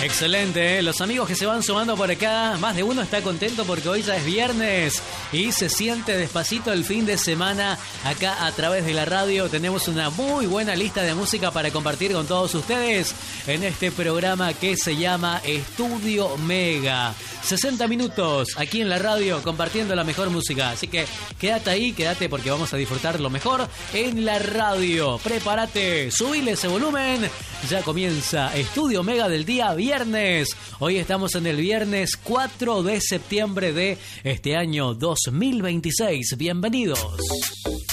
Excelente, ¿eh? Los amigos que se van sumando por acá, más de uno está contento porque hoy ya es viernes y se siente despacito el fin de semana. Acá a través de la radio tenemos una muy buena lista de música para compartir con todos ustedes en este programa que se llama Estudio Mega. 60 minutos aquí en la radio compartiendo la mejor música. Así que quédate ahí, quédate porque vamos a disfrutar lo mejor en la radio. Prepárate, subile ese volumen. Ya comienza Estudio Mega del día viernes. Hoy estamos en el viernes 4 de septiembre de este año 2026. Bienvenidos.